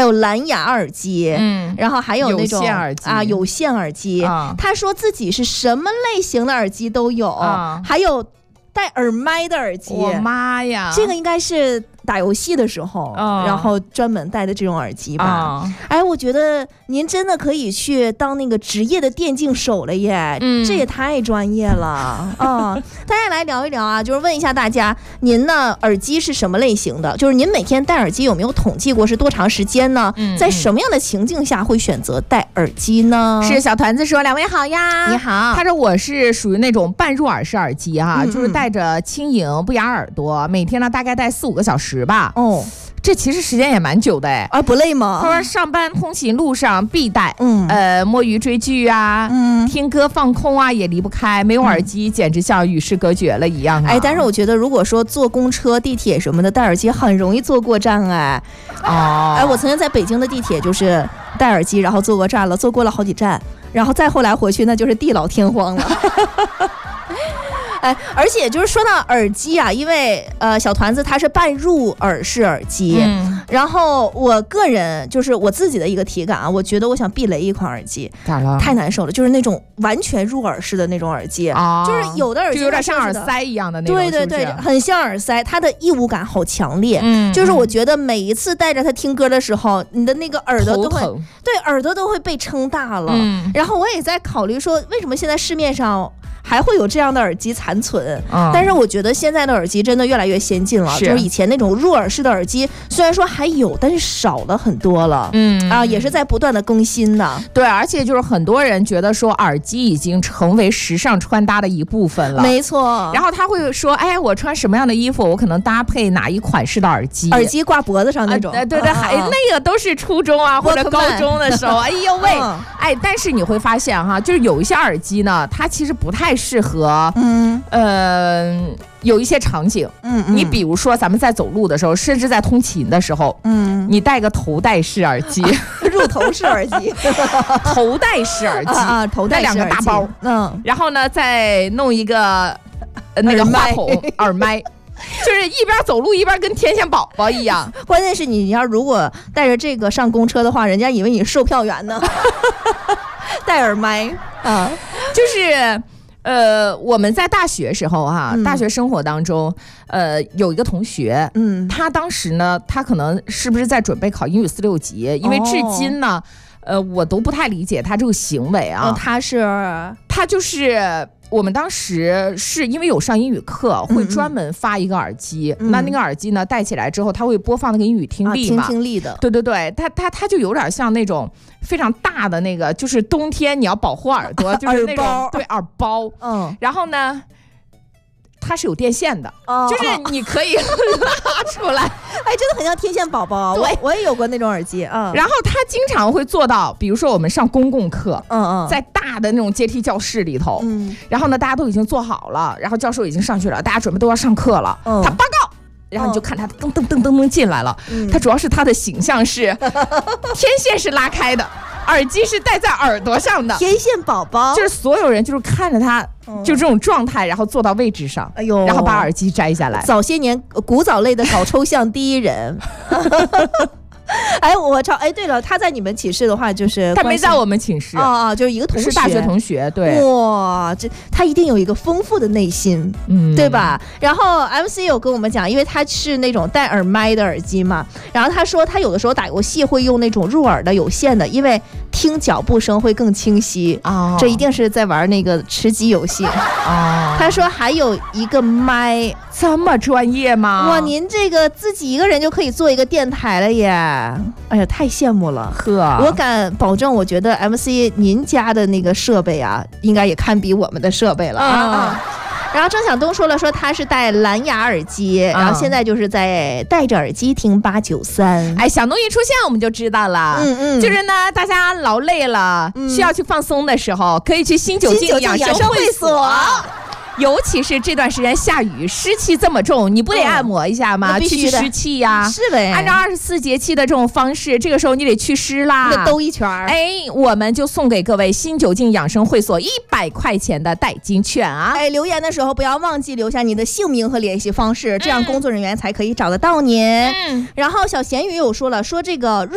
有蓝牙耳机，然后还有那种有线耳机。他说自己是什么类型的耳机都有，还有带耳麦的耳机。 我妈呀， 这个应该是打游戏的时候，然后专门戴的这种耳机吧。哎，我觉得您真的可以去当那个职业的电竞手了耶，这也太专业了大家来聊一聊啊，就是问一下大家，您呢耳机是什么类型的？就是您每天戴耳机有没有统计过是多长时间呢？在什么样的情境下会选择戴耳机呢？ 是小团子说，两位好呀。 你好。 他说我是属于那种半入耳式耳机哈，就是带着轻盈不压耳朵，每天呢大概戴4-5个小时吧。这其实时间也蛮久的哎。 不累吗？ 他说上班通勤路上必带，摸鱼追剧啊，听歌放空啊也离不开，没有耳机简直像与世隔绝了一样但是我觉得如果说坐公车地铁什么的戴耳机很容易坐过站我曾经在北京的地铁就是戴耳机然后坐过站了，坐过了好几站，然后再后来回去那就是地老天荒了而且就是说到耳机啊，因为小团子它是半入耳式耳机，然后我个人就是我自己的一个体感啊，我觉得我想避雷一款耳机。 咋了？ 太难受了，就是那种完全入耳式的那种耳机，就是有的耳机就有点像耳塞一样的那种， 对对对，是不是很像耳塞，它的异物感好强烈，就是我觉得每一次带着它听歌的时候，你的那个耳朵都会耳朵都会被撑大了，然后我也在考虑说，为什么现在市面上还会有这样的耳机残存，但是我觉得现在的耳机真的越来越先进了，就是以前那种入耳式的耳机虽然说还有，但是少了很多了，也是在不断的更新的。 对，而且就是很多人觉得说耳机已经成为时尚穿搭的一部分了， 没错。 然后他会说，哎，我穿什么样的衣服，我可能搭配哪一款式的耳机， 耳机挂脖子上那种， 对对，那个都是初中啊或者高中的时候，哎呦喂，但是你会发现哈，就是有一些耳机呢，它其实不太适合，有一些场景，你比如说咱们在走路的时候，甚至在通勤的时候，你戴个头戴式耳机， 入头式耳机， 头戴式耳机头戴式耳机， 带2个大包，然后呢再弄一个那个话筒耳麦。就是一边走路一边跟天线宝宝一样。 关键是你要如果带着这个上公车的话，人家以为你售票员呢。戴耳麦就是我们在大学时候大学生活当中，有一个同学，他当时呢，他可能是不是在准备考英语4、6级？因为至今呢，我都不太理解他这个行为啊。他就是我们当时是因为有上英语课，会专门发一个耳机，那个耳机呢戴起来之后，它会播放那个英语听力嘛， 听力的。 对对对，它就有点像那种非常大的那个，就是冬天你要保护耳朵，就是那种对耳包。然后呢，它是有电线的，就是你可以拉出来。 真的很像天线宝宝。我也有过那种耳机。 然后他经常会做到，比如说我们上公共课，在大的那种阶梯教室里头，然后呢大家都已经坐好了，然后教授已经上去了，大家准备都要上课了，他报告。然后你就看他噔噔噔噔噔进来了，他主要是他的形象是天线是拉开的，耳机是戴在耳朵上的， 天线宝宝， 就是所有人就是看着他就这种状态，然后坐到位置上，然后把耳机摘下来。 早些年古早类的搞抽象第一人。对了，他在你们寝室的话，就是他没在我们寝室就是一个同学， 是大学同学。对， 哇，他一定有一个丰富的内心，对吧？然后 MC 有跟我们讲，因为他是那种带耳麦的耳机嘛，然后他说他有的时候打游戏会用那种入耳的有线的，因为听脚步声会更清晰。这一定是在玩那个吃鸡游戏。他说还有一个麦， 这么专业吗？ 哇，您这个自己一个人就可以做一个电台了耶！哎呀，太羡慕了。我敢保证，我觉得 MC 您家的那个设备啊，应该也堪比我们的设备了然后郑晓东说他是戴蓝牙耳机，然后现在就是在戴着耳机听893。 小东一出现我们就知道了，就是呢，大家劳累了，需要去放松的时候，可以去新九境养生会所。尤其是这段时间下雨，湿气这么重，你不得按摩一下吗？去湿气呀， 是呗。 按照24节气的这种方式，这个时候你得祛湿啦， 兜一圈。 我们就送给各位新九境养生会所100块钱的代金券啊！ 留言的时候不要忘记留下你的姓名和联系方式，这样工作人员才可以找得到您。然后小咸鱼有说这个